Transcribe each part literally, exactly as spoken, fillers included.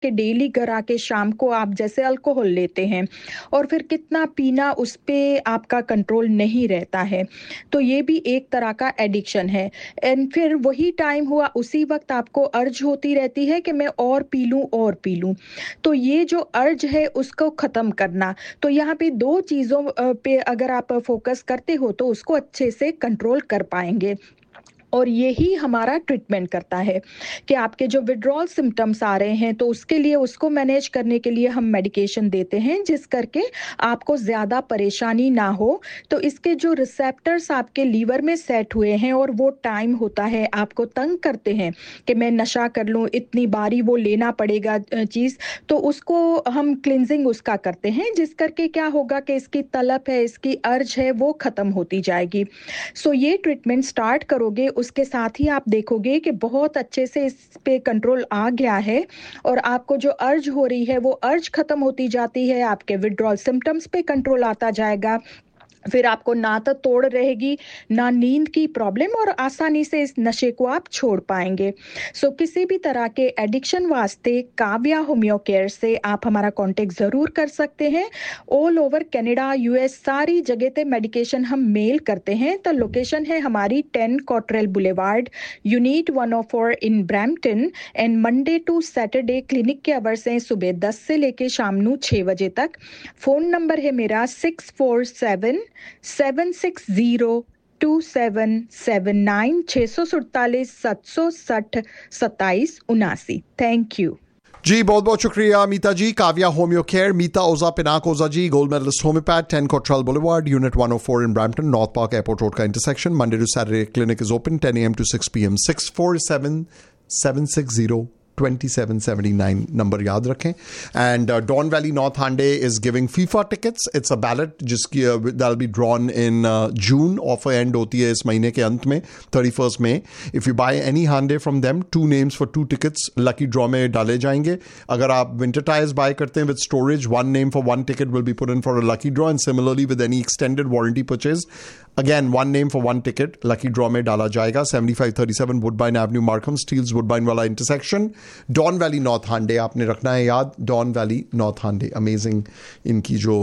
के डेली करा के शाम को आप जैसे अल्कोहल लेते हैं और फिर कितना पीना उस पे आपका कंट्रोल नहीं रहता है, तो ये भी एक तरह का एडिक्शन है। एंड फिर वही टाइम हुआ उसी वक्त आपको अर्ज होती रहती है कि मैं और पी लूं और पी लूं। तो ये जो अर्ज है उसको ख़त्म करना, तो यहाँ पे दो चीज़ों अ, पे अगर आप फोकस करते हो तो उसको अच्छे से कंट्रोल कर पाएंगे। और यही हमारा ट्रीटमेंट करता है कि आपके जो विड्रॉल सिम्टम्स आ रहे हैं तो उसके लिए उसको मैनेज करने के लिए हम मेडिकेशन देते हैं जिस करके आपको ज़्यादा परेशानी ना हो। तो इसके जो रिसेप्टर्स आपके लीवर में सेट हुए हैं और वो टाइम होता है आपको तंग करते हैं कि मैं नशा कर लूँ, इतनी बारी वो लेना पड़ेगा चीज़, तो उसको हम क्लिनजिंग उसका करते हैं जिस करके क्या होगा कि इसकी तलब है, इसकी अर्ज है, वो ख़त्म होती जाएगी। सो ये ट्रीटमेंट स्टार्ट करोगे उसके साथ ही आप देखोगे कि बहुत अच्छे से इस पे कंट्रोल आ गया है और आपको जो अर्ज हो रही है वो अर्ज खत्म होती जाती है, आपके विड्रॉल सिम्टम्स पे कंट्रोल आता जाएगा। फिर आपको ना तो तोड़ रहेगी ना नींद की प्रॉब्लम और आसानी से इस नशे को आप छोड़ पाएंगे। सो किसी भी तरह के एडिक्शन वास्ते काव्या होम्यो केयर से आप हमारा कांटेक्ट ज़रूर कर सकते हैं। ऑल ओवर कनाडा, यूएस सारी जगह पे मेडिकेशन हम मेल करते हैं। तो लोकेशन है हमारी ten Cottrell boulevard, unit one O four in Brampton. And Monday to Saturday clinic के आवर्स हैं सुबह दस से लेके शाम नू छः बजे तक। फ़ोन नंबर है मेरा six four seven seven six zero to seven seven nine, छः सौ सैंतालीस सात सौ साठ सत्ताईस उनासी। थैंक यू जी, बहुत बहुत शुक्रिया मीता जी। काव्या होम्यो केयर, मीता ओजा पिनाक ओजा जी, gold medallist homeopath, ten Cottrell boulevard, unit one O four in Brampton, north park airport road का intersection. Monday to Saturday clinic is open ten A M to six P M. Six four seven seven six zero twenty seven seventy nine number याद रखें। And don valley north Hande is giving FIFA tickets. It's a ballot जिसकी that be drawn in June. Offer and होती है इस महीने के अंत में, थर्टी फर्स्ट में। If you by any Hande from them, two names for two tickets lucky draw में डाले जाएंगे। अगर आप विंटर टायर्स बाय करते हैं with storage, one name for one ticket will be put in for a lucky draw. And similarly with any extended warranty purchase, again one name for one ticket lucky draw में डाला जाएगा। Seventy five thirty seven वुडबाइन Avenue, Markham steels वुडबाइन वाला intersection, don valley north हांडे। आपने रखना है याद, don valley north हांडे। Amazing इनकी जो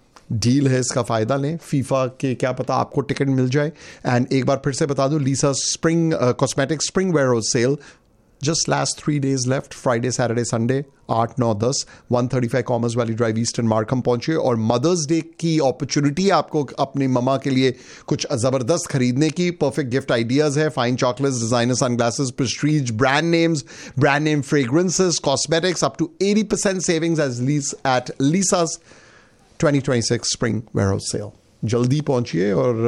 डील है, इसका फायदा लें। फीफा के क्या पता आपको टिकट मिल जाए। एंड एक बार फिर से बता दूं, लीसा spring cosmetic spring where cell just last three days left, Friday, Saturday, Sunday, आठ नौ दस, one thirty five commerce valley drive eastern Markham पहुंचे। और मदर्स डे की अपॉर्चुनिटी आपको अपनी ममा के लिए कुछ ज़बरदस्त खरीदने की। परफेक्ट गिफ्ट आइडियाज़ है, fine chocolates, designer sunglasses, Prestige brand names, brand name fragrances, cosmetics, up to eighty percent savings as lease eight लीसा's twenty twenty six spring warehouse cell. जल्दी पहुंचिए और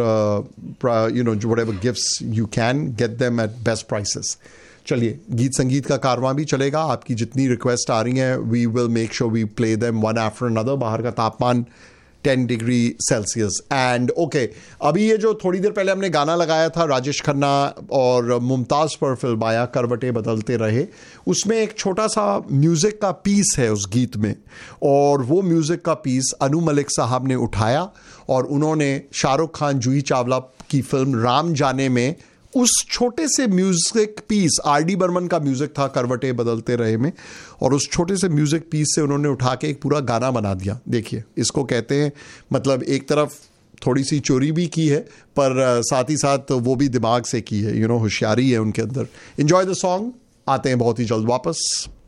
you know whatever gifts you can get them at best prices. चलिए, गीत संगीत का कारवां भी चलेगा। आपकी जितनी रिक्वेस्ट आ रही हैं, we will make sure we play them one after another. बाहर का तापमान ten degree Celsius. And okay, अभी ये जो थोड़ी देर पहले हमने गाना लगाया था राजेश खन्ना और मुमताज़ पर फिल्म आया करवटें बदलते रहे, उसमें एक छोटा सा म्यूज़िक का पीस है उस गीत में। और वो म्यूज़िक का पीस अनु मलिक साहब ने उठाया और उन्होंने शाहरुख खान, जूही चावला की फिल्म राम जाने में उस छोटे से music piece, R D Burman का म्यूजिक था करवटें बदलते रहे में, और उस छोटे से म्यूजिक पीस से उन्होंने उठा के एक पूरा गाना बना दिया। देखिए, इसको कहते हैं, मतलब एक तरफ थोड़ी सी चोरी भी की है पर साथ ही साथ वो भी दिमाग से की है, यू नो होशियारी है उनके अंदर। एंजॉय द सॉन्ग, आते हैं बहुत ही जल्द वापस।